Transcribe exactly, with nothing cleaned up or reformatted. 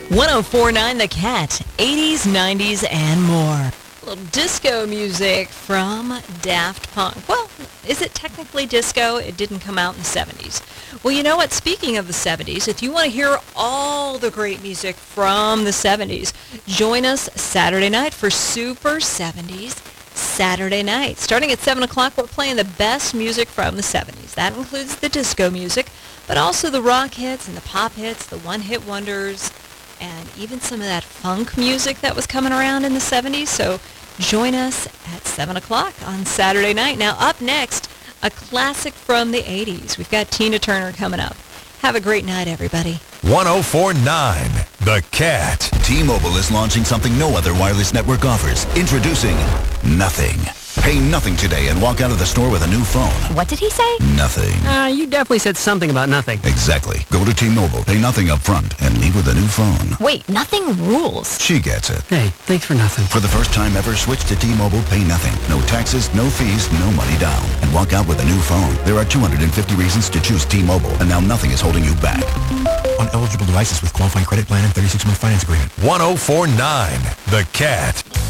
one oh four point nine The Cat, eighties, nineties, and more. A little disco music from Daft Punk. Well, is it technically disco? It didn't come out in the seventies. Well, you know what? Speaking of the seventies, if you want to hear all the great music from the seventies, join us Saturday night for Super seventies Saturday Night. Starting at seven o'clock, we're playing the best music from the seventies. That includes the disco music, but also the rock hits and the pop hits, the one-hit wonders, and even some of that funk music that was coming around in the seventies. So join us at seven o'clock on Saturday night. Now, up next, a classic from the eighties. We've got Tina Turner coming up. Have a great night, everybody. one oh four point nine The Cat. T-Mobile is launching something no other wireless network offers. Introducing Nothing. Pay nothing today and walk out of the store with a new phone. What did he say? Nothing. Uh, you definitely said something about nothing. Exactly. Go to T-Mobile, pay nothing up front, and leave with a new phone. Wait, nothing rules. She gets it. Hey, thanks for nothing. For the first time ever, switch to T-Mobile, pay nothing. No taxes, no fees, no money down. And walk out with a new phone. There are two hundred fifty reasons to choose T-Mobile, and now nothing is holding you back. On eligible devices with qualifying credit plan and thirty-six month finance agreement. one oh four point nine The Cat.